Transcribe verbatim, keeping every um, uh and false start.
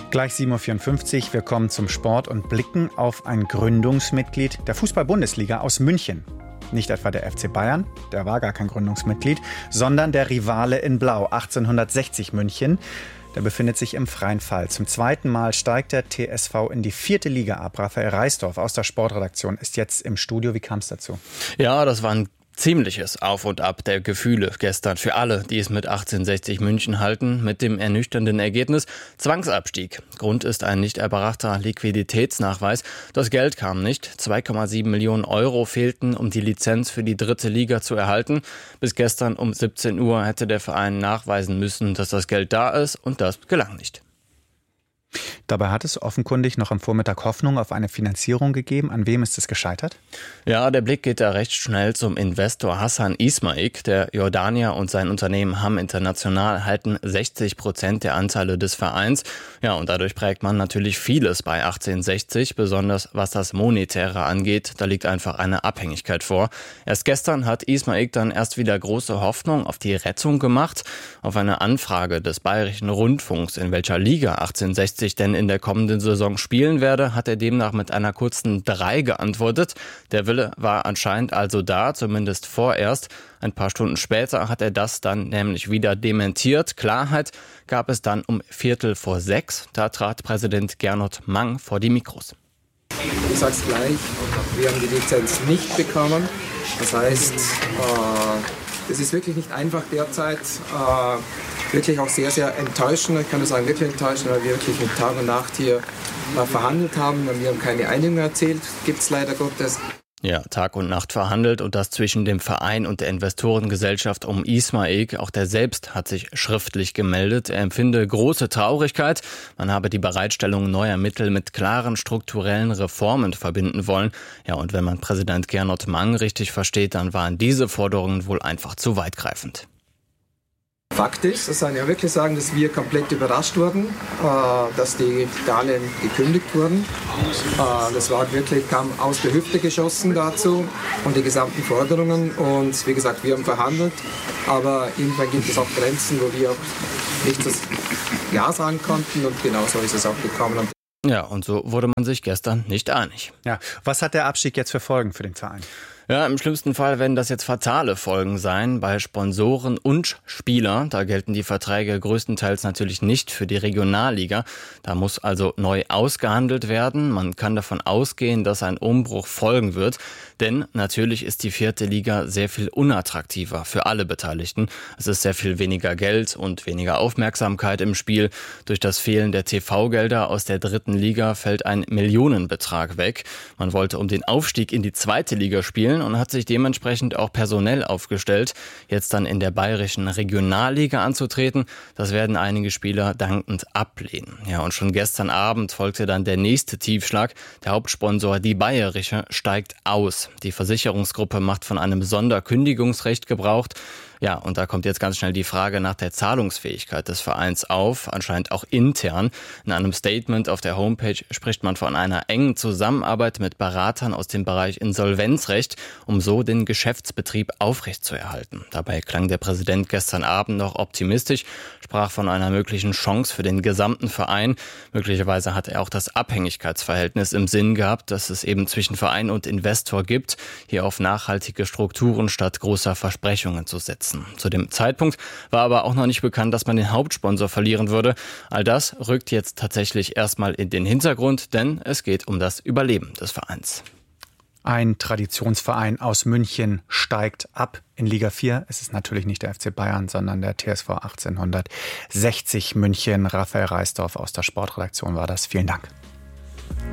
Gleich sieben Uhr vierundfünfzig, wir kommen zum Sport und blicken auf ein Gründungsmitglied der Fußball-Bundesliga aus München. Nicht etwa der F C Bayern, der war gar kein Gründungsmitglied, sondern der Rivale in Blau, achtzehnhundertsechzig München. Der befindet sich im freien Fall. Zum zweiten Mal steigt der T S V in die vierte Liga ab. Raphael Reisdorf aus der Sportredaktion ist jetzt im Studio. Wie kam es dazu? Ja, das war ein ziemliches Auf und Ab der Gefühle gestern für alle, die es mit achtzehnhundertsechzig München halten, mit dem ernüchternden Ergebnis Zwangsabstieg. Grund ist ein nicht erbrachter Liquiditätsnachweis. Das Geld kam nicht. zwei Komma sieben Millionen Euro fehlten, um die Lizenz für die dritte Liga zu erhalten. Bis gestern um siebzehn Uhr hätte der Verein nachweisen müssen, dass das Geld da ist, und das gelang nicht. Dabei hat es offenkundig noch am Vormittag Hoffnung auf eine Finanzierung gegeben. An wem ist es gescheitert? Ja, der Blick geht da recht schnell zum Investor Hassan Ismaik. Der Jordanier und sein Unternehmen Hamm International halten sechzig Prozent der Anteile des Vereins. Ja, und dadurch prägt man natürlich vieles bei achtzehnhundertsechzig, besonders was das Monetäre angeht. Da liegt einfach eine Abhängigkeit vor. Erst gestern hat Ismaik dann erst wieder große Hoffnung auf die Rettung gemacht. Auf eine Anfrage des Bayerischen Rundfunks, in welcher Liga achtzehnhundertsechzig denn in der kommenden Saison spielen werde, hat er demnach mit einer kurzen drei geantwortet. Der Wille war anscheinend also da, zumindest vorerst. Ein paar Stunden später hat er das dann nämlich wieder dementiert. Klarheit gab es dann um Viertel vor sechs. Da trat Präsident Gernot Mang vor die Mikros. Ich sag's gleich, wir haben die Lizenz nicht bekommen. Das heißt, äh, es ist wirklich nicht einfach derzeit. Äh, wirklich auch sehr, sehr enttäuschend. Ich kann nur sagen, wirklich enttäuschend, weil wir wirklich mit Tag und Nacht hier äh, verhandelt haben. Und wir haben keine Einigung erzielt, gibt es leider Gottes. Ja, Tag und Nacht verhandelt, und das zwischen dem Verein und der Investorengesellschaft um Ismaik. Auch der selbst hat sich schriftlich gemeldet. Er empfinde große Traurigkeit. Man habe die Bereitstellung neuer Mittel mit klaren strukturellen Reformen verbinden wollen. Ja, und wenn man Präsident Gernot Mang richtig versteht, dann waren diese Forderungen wohl einfach zu weitgreifend. Fakt ist, das kann ich ja wirklich sagen, dass wir komplett überrascht wurden, äh, dass die Darlehen gekündigt wurden. Äh, das war wirklich, kam aus der Hüfte geschossen dazu und die gesamten Forderungen. Und wie gesagt, wir haben verhandelt, aber irgendwann gibt es auch Grenzen, wo wir auch nicht das Ja sagen konnten, und genau so ist es auch gekommen. Ja, und so wurde man sich gestern nicht einig. Ja, was hat der Abstieg jetzt für Folgen für den Verein? Ja, im schlimmsten Fall werden das jetzt fatale Folgen sein bei Sponsoren und Spieler. Da gelten die Verträge größtenteils natürlich nicht für die Regionalliga. Da muss also neu ausgehandelt werden. Man kann davon ausgehen, dass ein Umbruch folgen wird. Denn natürlich ist die vierte Liga sehr viel unattraktiver für alle Beteiligten. Es ist sehr viel weniger Geld und weniger Aufmerksamkeit im Spiel. Durch das Fehlen der T V-Gelder aus der dritten Liga fällt ein Millionenbetrag weg. Man wollte um den Aufstieg in die zweite Liga spielen und hat sich dementsprechend auch personell aufgestellt. Jetzt dann in der bayerischen Regionalliga anzutreten, das werden einige Spieler dankend ablehnen. Ja, und schon gestern Abend folgte dann der nächste Tiefschlag. Der Hauptsponsor, die Bayerische, steigt aus. Die Versicherungsgruppe macht von einem Sonderkündigungsrecht Gebrauch. Ja, und da kommt jetzt ganz schnell die Frage nach der Zahlungsfähigkeit des Vereins auf, anscheinend auch intern. In einem Statement auf der Homepage spricht man von einer engen Zusammenarbeit mit Beratern aus dem Bereich Insolvenzrecht, um so den Geschäftsbetrieb aufrechtzuerhalten. Dabei klang der Präsident gestern Abend noch optimistisch, sprach von einer möglichen Chance für den gesamten Verein. Möglicherweise hat er auch das Abhängigkeitsverhältnis im Sinn gehabt, das es eben zwischen Verein und Investor gibt, hier auf nachhaltige Strukturen statt großer Versprechungen zu setzen. Zu dem Zeitpunkt war aber auch noch nicht bekannt, dass man den Hauptsponsor verlieren würde. All das rückt jetzt tatsächlich erstmal in den Hintergrund, denn es geht um das Überleben des Vereins. Ein Traditionsverein aus München steigt ab in Liga vier. Es ist natürlich nicht der F C Bayern, sondern der T S V achtzehnhundertsechzig München. Raphael Reisdorf aus der Sportredaktion war das. Vielen Dank.